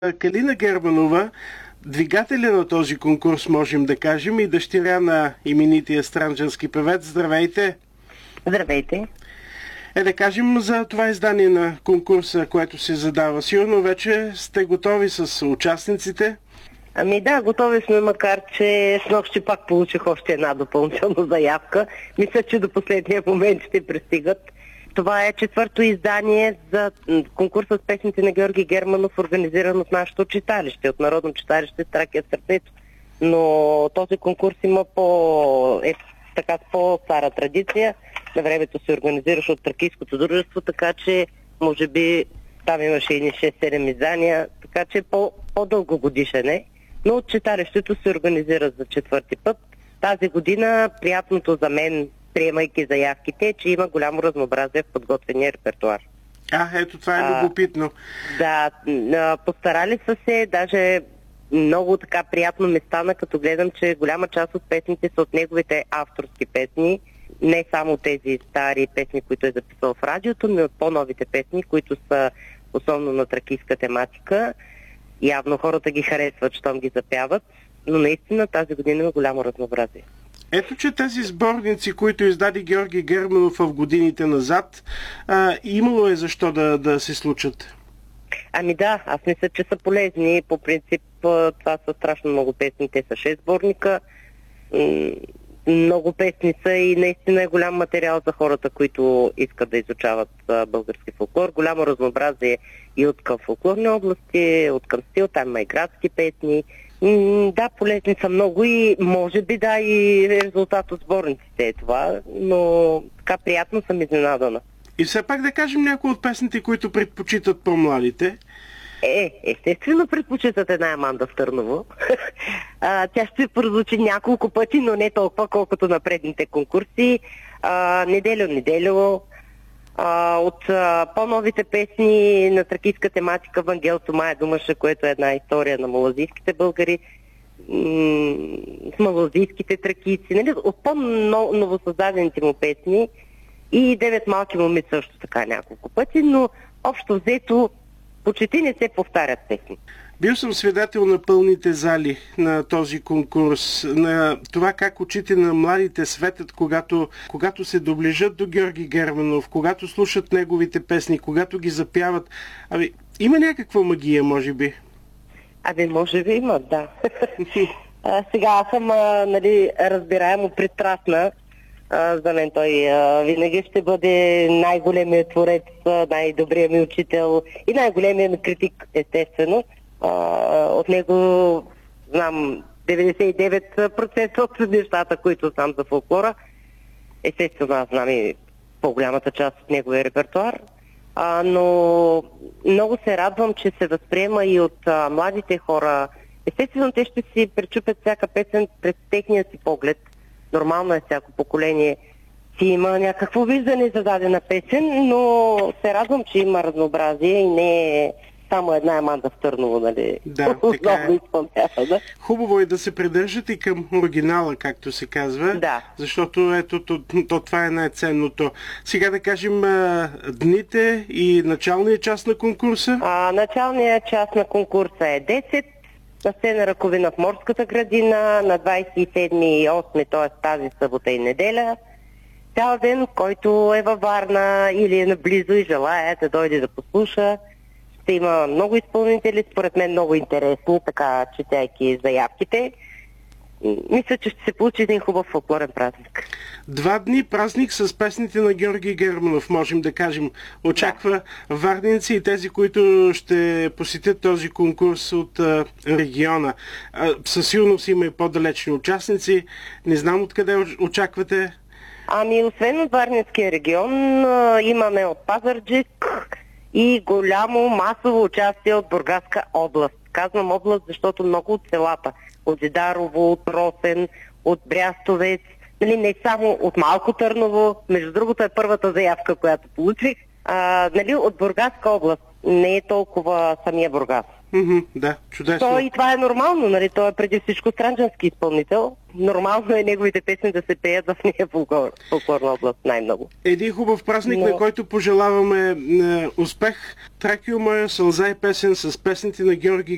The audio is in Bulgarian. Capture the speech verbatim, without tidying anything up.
Калина Германова, двигателя на този конкурс, можем да кажем, и дъщеря на именития странджански певец. Здравейте! Здравейте! Е, да кажем за това издание на конкурса, което се задава. Сигурно вече сте готови с участниците? Ами да, готови сме, макар че с нощи пак получих още една допълнителна заявка. Мисля, че до последния момент ще пристигат. Това е четвърто издание за конкурса с песните на Георги Германов, организиран от нашето читалище, от Народно читалище Тракия сърцето. Но този конкурс има по, е, така, по-стара традиция. На времето се организираше от Тракийското дружество, така че може би там имаше и шест-седем издания, така че по, по-дългогодишен е. Но от читалището се организира за четвърти път. Тази година приятното за мен, приемайки заявките, че има голямо разнообразие в подготвения репертуар. А, ето това е любопитно. А, да, постарали са се, даже много така приятно ми стана, като гледам, че голяма част от песните са от неговите авторски песни, не само тези стари песни, които е записал в радиото, но и от по-новите песни, които са основно на тракийска тематика. Явно хората ги харесват, щом ги запяват, но наистина тази година има голямо разнообразие. Ето, че тези сборници, които издаде Георги Германов в годините назад, а, имало е защо да, да се случат? Ами да, аз мисля, че са полезни. По принцип това са страшно много песни, те са шест сборника. Много песни са и наистина е голям материал за хората, които искат да изучават български фолклор. Голямо разнообразие и от към фолклорни области, от към стил, там има и градски песни. Да, полезни са много и може би да и резултат от сборниците е това, но така приятно съм изненадана. И все пак да кажем някои от песните, които предпочитат по-младите. Е, естествено предпочитат една Аманда в Търново. а, тя ще прозвучи няколко пъти, но не толкова, колкото на предните конкурси. А, неделю, неделю. А, от а, по-новите песни на тракийска тематика Вангел Томая Думаша, което е една история на малазийските българи, м- с малазийските тракийци, нали? От по-новосъздадените му песни и Девет малки моми също така няколко пъти, но общо взето почти не се повтарят песни. Бил съм свидетел на пълните зали на този конкурс, на това как очите на младите светят, когато, когато се доближат до Георги Германов, когато слушат неговите песни, когато ги запяват. Аби, има някаква магия, може би? Абе, може би има, да. а, сега аз съм, а, нали, разбираемо пристрастна. А, за мен той а, винаги ще бъде най-големият творец, най-добрият ми учител и най-големият ми критик, естествено. Uh, от него знам деветдесет и девет процента от нещата, които знам за фолклора. Естествено, аз знам и по-голямата част от неговия репертуар. Uh, но много се радвам, че се възприема и от uh, младите хора. Естествено, те ще си пречупят всяка песен през техния си поглед. Нормално е, всяко поколение си има някакво виждане за дадена песен, но се радвам, че има разнообразие и не е само една Аманда в Търново, нали? Да, така е. Да? Хубаво е да се придържат и към оригинала, както се казва. Да. Защото ето, то, то, това е най-ценното. Сега да кажем а, дните и началния част на конкурса. А, началният част на конкурса е десет. На сцена Раковина в Морската градина, на двадесет и седми и осми, т.е. тази събота и неделя. Цял ден, който е във Варна или е наблизо и желая да дойде да послуша. Ще има много изпълнители, според мен много интересни, така четяйки заявките. Мисля, че ще се получи един хубав фолклорен празник. Два дни празник с песните на Георги Германов, можем да кажем. Очаква да. варненци и тези, които ще посетят този конкурс от а, региона. А, със сигурност има и по-далечни участници. Не знам откъде очаквате. Ами, освен от Варненския регион, а, имаме от Пазарджик и голямо масово участие от Бургаска област. Казвам област, защото много от селата, от Зидарово, от Росен, от Брястовец, нали, не само от Малко Търново, между другото е първата заявка, която получих, а, нали, от Бургаска област, не е толкова самия Бургас. Mm-hmm, да, чудесно. То и това е нормално, нали? Той е преди всичко странджански изпълнител. Нормално е неговите песни да се пеят в нея фолклор, фолклорна област най-много. Един хубав празник, Но... на който пожелаваме е, успех. Тракио моя, сълза и песен с песните на Георги